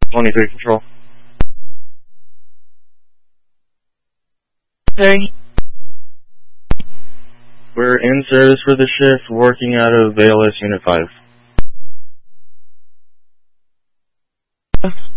23 Control. Hey. We're in service for the shift, working out of ALS Unit 5.